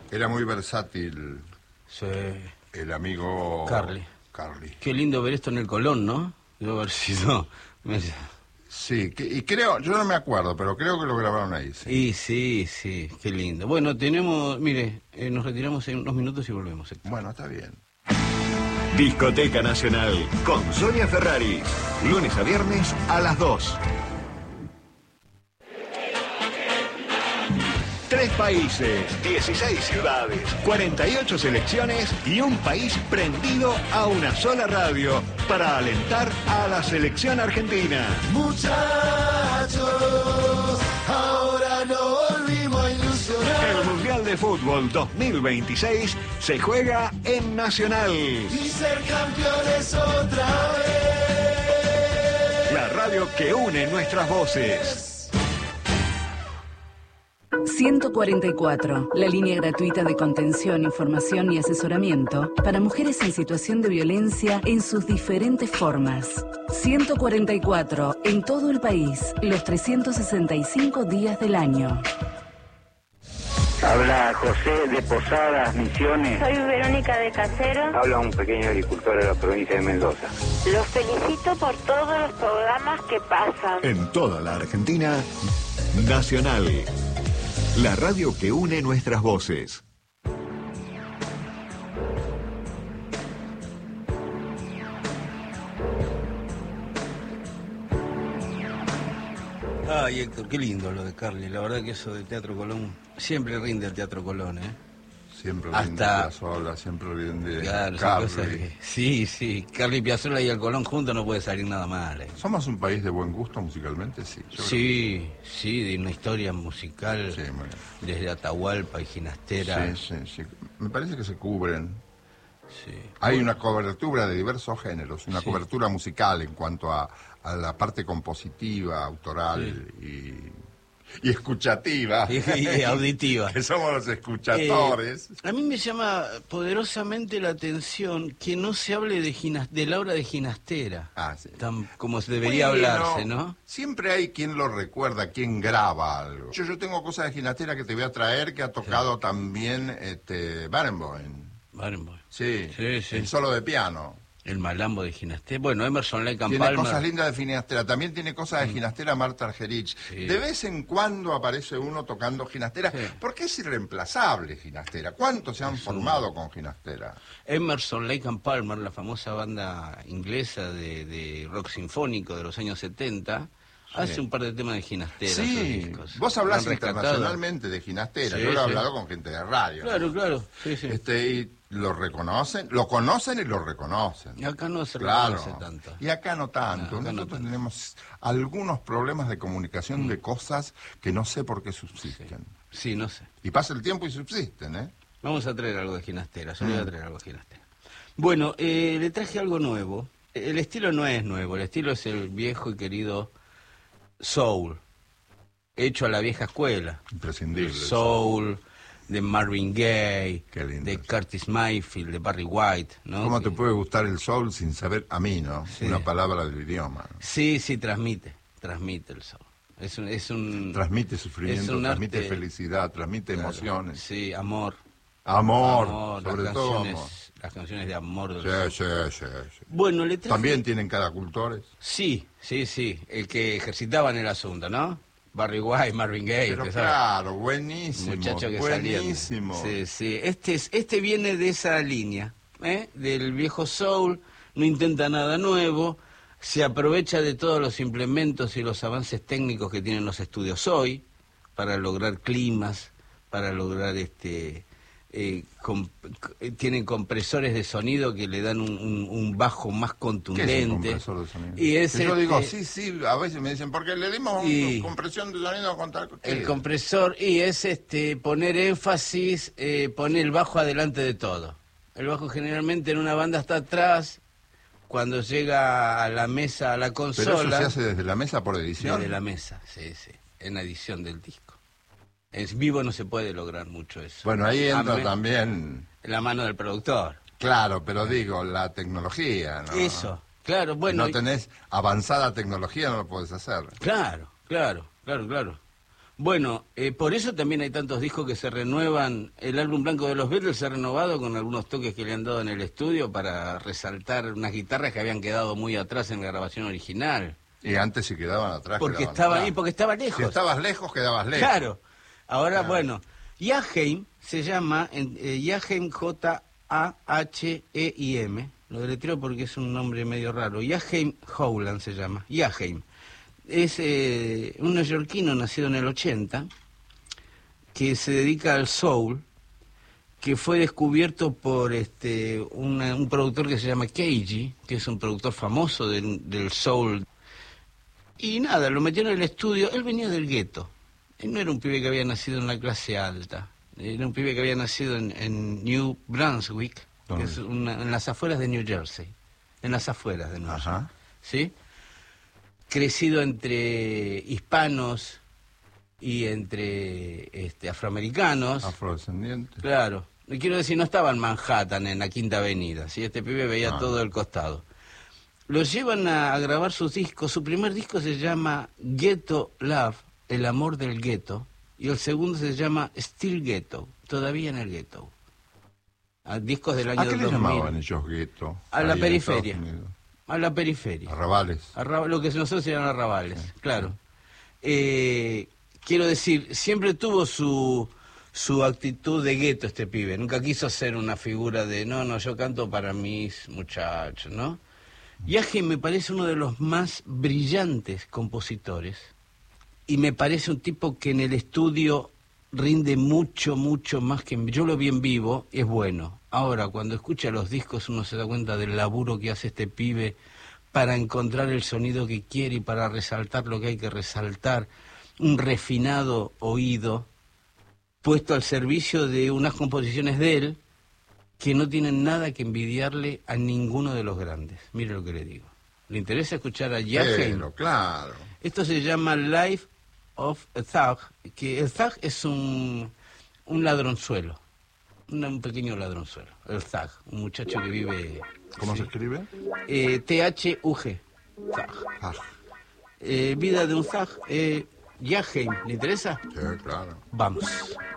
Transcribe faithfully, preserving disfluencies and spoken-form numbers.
Era muy versátil. Sí. El amigo... Carly. Carly. Qué lindo ver esto en el Colón, ¿no? Debo haber sido... Me... Sí, que, y creo, yo no me acuerdo, pero creo que lo grabaron ahí. Sí, y sí, sí, qué lindo. Bueno, tenemos, mire, eh, nos retiramos en unos minutos y volvemos. Héctor. Bueno, está bien. Discoteca Nacional con Sonia Ferraris. Lunes a viernes a las dos. Tres países, dieciséis ciudades, cuarenta y ocho selecciones y un país prendido a una sola radio para alentar a la selección argentina. Muchachos, ahora no volvimos a ilusionar. El Mundial de Fútbol dos mil veintiséis se juega en Nacional. Y ser campeones otra vez. La radio que une nuestras voces. ciento cuarenta y cuatro, la línea gratuita de contención, información y asesoramiento para mujeres en situación de violencia en sus diferentes formas. ciento cuarenta y cuatro, en todo el país, los trescientos sesenta y cinco días del año. Habla José de Posadas, Misiones. Soy Verónica de Casero. Habla un pequeño agricultor de la provincia de Mendoza. Los felicito por todos los programas que pasan. En toda la Argentina, Nacional. La radio que une nuestras voces. Ay, Héctor, qué lindo lo de Carly. La verdad que eso del Teatro Colón siempre rinde el Teatro Colón, ¿eh? Siempre Hasta... rinde Piazzolla, siempre rinde claro, Carly. Que... Sí, sí. Carly Piazzolla y el Colón juntos no puede salir nada mal, ¿eh? ¿Somos un país de buen gusto musicalmente? Sí. Yo sí, creo... sí, de una historia musical sí, bueno. Desde Atahualpa y Ginastera. Sí, sí, sí. Me parece que se cubren. Sí. Hay una cobertura de diversos géneros, una sí. cobertura musical en cuanto a, a la parte compositiva, autoral sí. y... Y escuchativa. Y, y auditiva. Que somos los escuchatores. Eh, a mí me llama poderosamente la atención que no se hable de, ginas, de la obra de Ginastera. Ah, sí. Tan como se debería bueno, hablarse, ¿no? Siempre hay quien lo recuerda, quien graba algo. Yo, yo tengo cosas de Ginastera que te voy a traer, que ha tocado sí. también este, Barenboim. Barenboim. Sí, sí, sí. El solo de piano. El malambo de Ginastera. Bueno, Emerson Lake and Tiene Palmer. cosas lindas de Ginastera. También tiene cosas de Ginastera Marta Argerich. Sí. De vez en cuando aparece uno tocando Ginastera. Sí. Porque es irreemplazable Ginastera. ¿Cuántos se han es formado un... con Ginastera? Emerson Lake and Palmer, la famosa banda inglesa de, de rock sinfónico de los años setenta... Sí. Hace un par de temas de Ginastera. Sí, vos hablás internacionalmente de Ginastera. Sí, Yo lo he sí. hablado con gente de radio. Claro, ¿no? claro. Sí, sí. Este, y lo reconocen, lo conocen y lo reconocen. Y acá no se claro. reconoce tanto. Y acá no tanto. No, acá Nosotros no tanto. tenemos algunos problemas de comunicación mm. de cosas que no sé por qué subsisten. Sí. sí, no sé. Y pasa el tiempo y subsisten, ¿eh? Vamos a traer algo de Ginastera. Yo mm. voy a traer algo de Ginastera. Bueno, eh, le traje algo nuevo. El estilo no es nuevo. El estilo es el viejo y querido soul, hecho a la vieja escuela. Imprescindible. Soul, de Marvin Gaye, de Curtis Mayfield, de Barry White, ¿no? ¿Cómo que... te puede gustar el soul sin saber a mí, no? Sí. Una palabra del idioma. ¿No? Sí, sí, transmite, transmite el soul. Es un, es un transmite sufrimiento, transmite arte... felicidad, transmite claro, emociones. Sí, amor. Amor, amor sobre las todo canciones, amor. Las canciones de amor. Del sí, soul. sí, sí, sí. Bueno, le traje... ¿También tienen caracultores? Sí, sí, sí. El que ejercitaban el asunto, ¿no? Barry White, Marvin Gaye. Pero claro, buenísimo. Muchacho que buenísimo. Salían. Sí, sí. Este, es, este viene de esa línea, ¿eh? Del viejo soul, no intenta nada nuevo, se aprovecha de todos los implementos y los avances técnicos que tienen los estudios hoy para lograr climas, para lograr este... Eh, comp tienen compresores de sonido que le dan un, un, un bajo más contundente. ¿Qué es un compresor de sonido? Y es yo este... digo, sí, sí, a veces me dicen, porque le dimos y... una compresión de sonido con tal... El compresor, y es este poner énfasis, eh, poner el bajo adelante de todo. El bajo generalmente en una banda está atrás, cuando llega a la mesa, a la consola... ¿Pero eso se hace desde la mesa por edición? Desde la mesa, sí, sí, en la edición del disco. En vivo no se puede lograr mucho eso. Bueno, ahí entra también... la mano del productor. Claro, pero digo, la tecnología, ¿no? Eso, claro, bueno... No tenés avanzada tecnología, no lo podés hacer. Claro, claro, claro, claro. Bueno, eh, por eso también hay tantos discos que se renuevan. El álbum blanco de los Beatles se ha renovado con algunos toques que le han dado en el estudio para resaltar unas guitarras que habían quedado muy atrás en la grabación original. Y antes si quedaban atrás. Porque quedaban estaba atrás. ahí, porque estaba lejos. Si estabas lejos, quedabas lejos. Claro. Ahora, Claro. bueno, Jaheim se llama, eh, Jaheim, J A H E I M, lo deletreo porque es un nombre medio raro. Jaheim Howland se llama, Jaheim. Es eh, un neoyorquino nacido en el ochenta, que se dedica al soul, que fue descubierto por este una, un productor que se llama Keiji, que es un productor famoso del, del soul. Y nada, lo metió en el estudio. Él venía del gueto. Él no era un pibe que había nacido en la clase alta. Era un pibe que había nacido en, en New Brunswick, que es una, en las afueras de New Jersey. En las afueras de New Jersey. Ajá. ¿Sí? Crecido entre hispanos y entre este, afroamericanos. Afrodescendientes. Claro. Y quiero decir, no estaba en Manhattan, en la Quinta Avenida. ¿Sí? Este pibe veía Ah. todo el costado. Lo llevan a, a grabar sus discos. Su primer disco se llama Ghetto Love, El amor del gueto. Y el segundo se llama Still Ghetto, todavía en el gueto. A discos del año ¿A qué le dos mil. llamaban ellos gueto? A la ahí en periferia. Estados Unidos? A la periferia. Arrabales. Arraba- lo que nosotros se llaman arrabales, claro. Eh, quiero decir, siempre tuvo su, su actitud de gueto este pibe. Nunca quiso ser una figura de, no, no, yo canto para mis muchachos, ¿no? Jaheim me parece uno de los más brillantes compositores. Y me parece un tipo que en el estudio rinde mucho, mucho más que en... Yo lo vi en vivo, es bueno. Ahora, cuando escucha los discos uno se da cuenta del laburo que hace este pibe para encontrar el sonido que quiere y para resaltar lo que hay que resaltar. Un refinado oído puesto al servicio de unas composiciones de él que no tienen nada que envidiarle a ninguno de los grandes. Mire lo que le digo. ¿Le interesa escuchar a Jaheim? Pero, claro. Esto se llama Life of a Thug, que el thug es un, un ladronzuelo, un, un pequeño ladronzuelo, el thug, un muchacho que vive... ¿Cómo sí, se escribe? eh, T H U G, thug. Ah, Eh, vida de un thug, eh, Jaheim, ¿le interesa? sí, claro. Vamos.